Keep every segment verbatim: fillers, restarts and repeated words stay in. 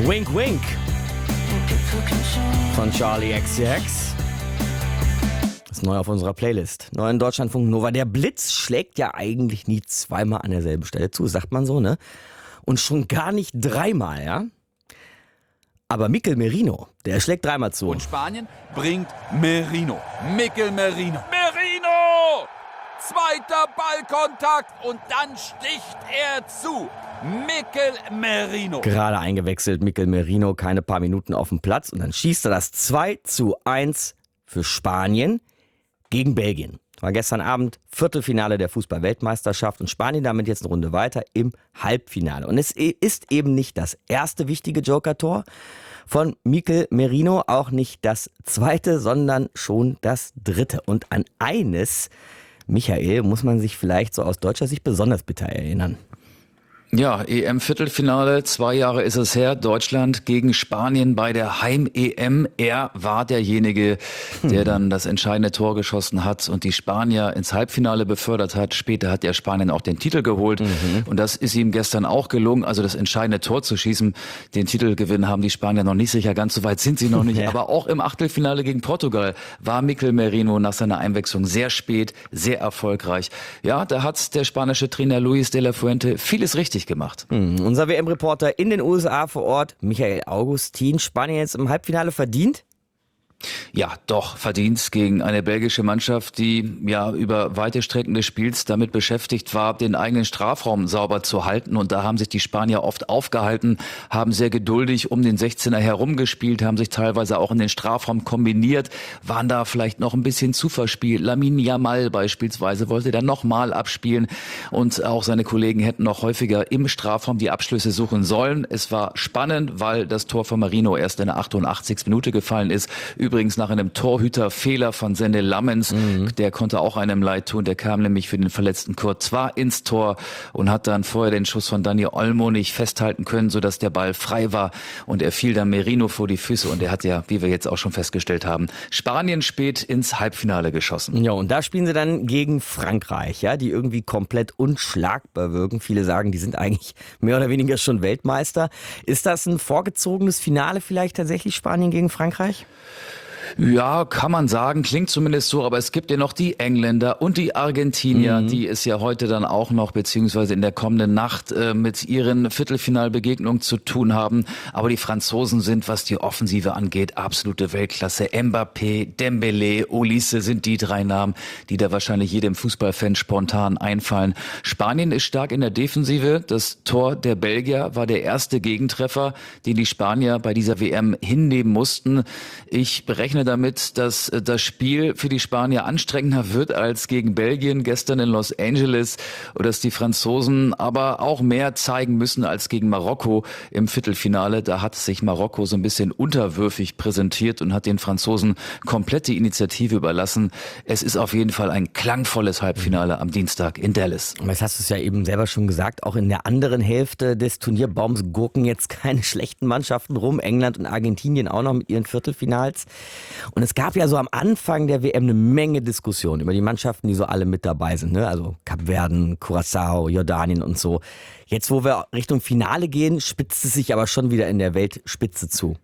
Wink Wink von Charlie X C X. Das ist neu auf unserer Playlist. Neu in Deutschlandfunk Nova. Der Blitz schlägt ja eigentlich nie zweimal an derselben Stelle zu, sagt man so, ne? Und schon gar nicht dreimal, ja? Aber Mikel Merino, der schlägt dreimal zu. Und Spanien bringt Merino. Mikel Merino. Merino! Zweiter Ballkontakt und dann sticht er zu. Mikel Merino. Gerade eingewechselt, Mikel Merino, keine paar Minuten auf dem Platz. Und dann schießt er das zwei zu eins für Spanien gegen Belgien. War gestern Abend Viertelfinale der Fußball-Weltmeisterschaft und Spanien damit jetzt eine Runde weiter im Halbfinale. Und es ist eben nicht das erste wichtige Joker-Tor von Mikel Merino, auch nicht das zweite, sondern schon das dritte. Und an eines, Michael, muss man sich vielleicht so aus deutscher Sicht besonders bitter erinnern. Ja, E M-Viertelfinale, zwei Jahre ist es her, Deutschland gegen Spanien bei der Heim-E M. Er war derjenige, der dann das entscheidende Tor geschossen hat und die Spanier ins Halbfinale befördert hat. Später hat der Spanien auch den Titel geholt mhm. und das ist ihm gestern auch gelungen, also das entscheidende Tor zu schießen. Den Titelgewinn haben die Spanier noch nicht sicher, ganz so weit sind sie noch nicht. Ja. Aber auch im Achtelfinale gegen Portugal war Mikel Merino nach seiner Einwechslung sehr spät, sehr erfolgreich. Ja, da hat der spanische Trainer Luis de la Fuente vieles richtig gemacht. Hm, unser W M-Reporter in den U S A vor Ort, Michael Augustin. Spanien jetzt im Halbfinale verdient? Ja, doch, verdient gegen eine belgische Mannschaft, die ja über weite Strecken des Spiels damit beschäftigt war, den eigenen Strafraum sauber zu halten. Und da haben sich die Spanier oft aufgehalten, haben sehr geduldig um den sechzehner herumgespielt, haben sich teilweise auch in den Strafraum kombiniert, waren da vielleicht noch ein bisschen zu verspielt. Lamine Yamal beispielsweise wollte dann nochmal abspielen und auch seine Kollegen hätten noch häufiger im Strafraum die Abschlüsse suchen sollen. Es war spannend, weil das Tor von Merino erst in der achtundachtzigsten Minute gefallen ist. Übrigens nach einem Torhüterfehler von Senne Lammens, mhm. der konnte auch einem leid tun, der kam nämlich für den verletzten Kurt zwar ins Tor und hat dann vorher den Schuss von Dani Olmo nicht festhalten können, sodass der Ball frei war und er fiel dann Merino vor die Füße und er hat ja, wie wir jetzt auch schon festgestellt haben, Spanien spät ins Halbfinale geschossen. Ja, und da spielen sie dann gegen Frankreich, ja, die irgendwie komplett unschlagbar wirken. Viele sagen, die sind eigentlich mehr oder weniger schon Weltmeister. Ist das ein vorgezogenes Finale vielleicht tatsächlich, Spanien gegen Frankreich? Ja, kann man sagen, klingt zumindest so, aber es gibt ja noch die Engländer und die Argentinier, mhm. die es ja heute dann auch noch, beziehungsweise in der kommenden Nacht äh, mit ihren Viertelfinalbegegnungen zu tun haben. Aber die Franzosen sind, was die Offensive angeht, absolute Weltklasse. Mbappé, Dembélé, Olise sind die drei Namen, die da wahrscheinlich jedem Fußballfan spontan einfallen. Spanien ist stark in der Defensive. Das Tor der Belgier war der erste Gegentreffer, den die Spanier bei dieser W M hinnehmen mussten. Ich berechne damit, dass das Spiel für die Spanier anstrengender wird als gegen Belgien gestern in Los Angeles und dass die Franzosen aber auch mehr zeigen müssen als gegen Marokko im Viertelfinale. Da hat sich Marokko so ein bisschen unterwürfig präsentiert und hat den Franzosen komplett die Initiative überlassen. Es ist auf jeden Fall ein klangvolles Halbfinale am Dienstag in Dallas. Jetzt hast du es ja eben selber schon gesagt, auch in der anderen Hälfte des Turnierbaums gurken jetzt keine schlechten Mannschaften rum. England und Argentinien auch noch mit ihren Viertelfinals. Und es gab ja so am Anfang der W M eine Menge Diskussionen über die Mannschaften, die so alle mit dabei sind, ne? Also Kapverden, Curaçao, Jordanien und so. Jetzt, wo wir Richtung Finale gehen, spitzt es sich aber schon wieder in der Weltspitze zu.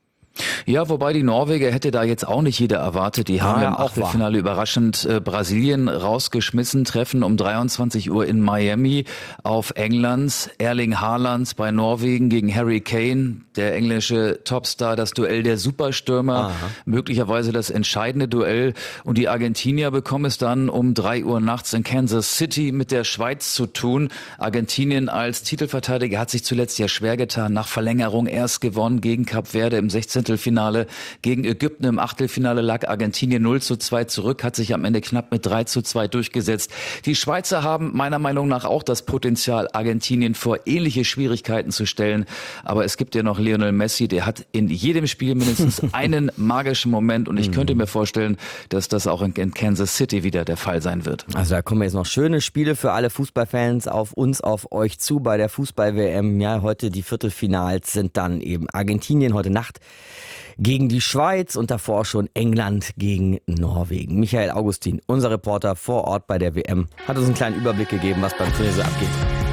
Ja, wobei die Norweger hätte da jetzt auch nicht jeder erwartet. Die haben ja, im Achtelfinale überraschend äh, Brasilien rausgeschmissen, treffen um dreiundzwanzig Uhr in Miami auf England. Erling Haaland bei Norwegen gegen Harry Kane, der englische Topstar, das Duell der Superstürmer, Aha. möglicherweise das entscheidende Duell. Und die Argentinier bekommen es dann um drei Uhr nachts in Kansas City mit der Schweiz zu tun. Argentinien als Titelverteidiger hat sich zuletzt ja schwer getan, nach Verlängerung erst gewonnen gegen Kap Verde im sechzehnten Finale. Gegen Ägypten im Achtelfinale lag Argentinien null zu zwei zurück, hat sich am Ende knapp mit drei zu zwei durchgesetzt. Die Schweizer haben meiner Meinung nach auch das Potenzial, Argentinien vor ähnliche Schwierigkeiten zu stellen. Aber es gibt ja noch Lionel Messi, der hat in jedem Spiel mindestens einen magischen Moment und ich könnte mir vorstellen, dass das auch in Kansas City wieder der Fall sein wird. Also da kommen jetzt noch schöne Spiele für alle Fußballfans auf uns, auf euch zu bei der Fußball-W M. Ja, heute die Viertelfinals sind dann eben Argentinien heute Nacht gegen die Schweiz und davor schon England gegen Norwegen. Michael Augustin, unser Reporter vor Ort bei der W M, hat uns einen kleinen Überblick gegeben, was beim Turnier so abgeht.